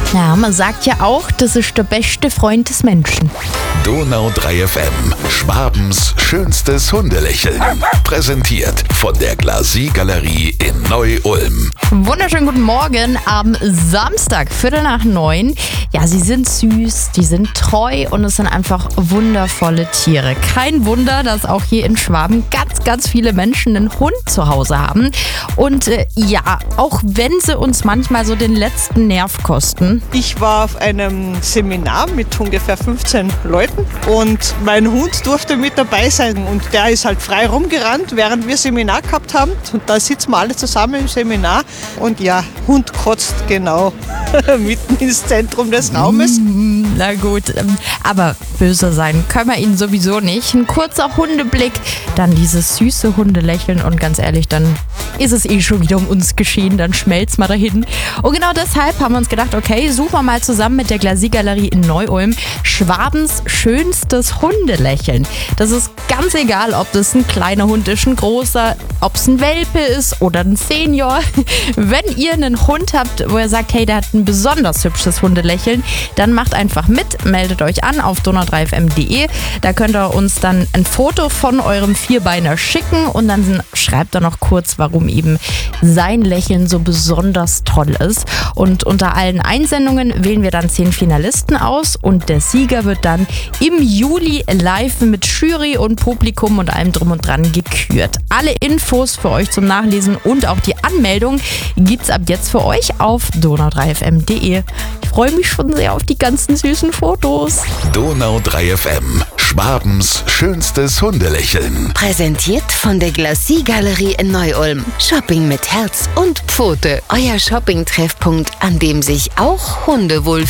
Ja, man sagt ja auch, das ist der beste Freund des Menschen. Donau 3 FM, Schwabens schönstes Hundelächeln. Präsentiert von der Glasie-Galerie in Neu-Ulm. Wunderschönen guten Morgen am Samstag, 8:45. Ja, sie sind süß, die sind treu und es sind einfach wundervolle Tiere. Kein Wunder, dass auch hier in Schwaben ganz viele Menschen einen Hund zu Hause haben. Und ja, auch wenn sie uns manchmal so den letzten Nerv kosten. Ich war auf einem Seminar mit ungefähr 15 Leuten und mein Hund durfte mit dabei sein und der ist halt frei rumgerannt, während wir Seminar gehabt haben. Und da sitzen wir alle zusammen im Seminar und ja, Hund kotzt genau mitten ins Zentrum des Raumes. Na gut, aber böse sein können wir ihnen sowieso nicht. Ein kurzer Hundeblick, dann dieses süße Hundelächeln und ganz ehrlich, dann ist es schon wieder um uns geschehen, dann schmelzt mal dahin. Und genau deshalb haben wir uns gedacht, okay, suchen wir mal zusammen mit der Glasie-Galerie in Neu-Ulm Schwabens schönstes Hundelächeln. Das ist ganz egal, ob das ein kleiner Hund ist, ein großer, ob es ein Welpe ist oder ein Senior. Wenn ihr einen Hund habt, wo ihr sagt, hey, der hat ein besonders hübsches Hundelächeln, dann macht einfach mit, meldet euch an auf donau3fm.de. Da könnt ihr uns dann ein Foto von eurem Vierbeiner schicken und dann schreibt er noch kurz, warum eben sein Lächeln so besonders toll ist. Und unter allen Einsendungen wählen wir dann 10 Finalisten aus und der Sieger wird dann im Juli live mit Jury und Publikum und allem drum und dran gekürt. Alle Infos für euch zum Nachlesen und auch die Anmeldung gibt's ab jetzt für euch auf donau3fm.de. Ich freue mich schon sehr auf die ganzen süßen Fotos. Donau 3 FM, Schwabens schönstes Hundelächeln. Präsentiert von der Glasie-Galerie in Neu-Ulm. Shopping mit Herz und Pfote. Euer Shopping-Treffpunkt, an dem sich auch Hunde wohlfühlen.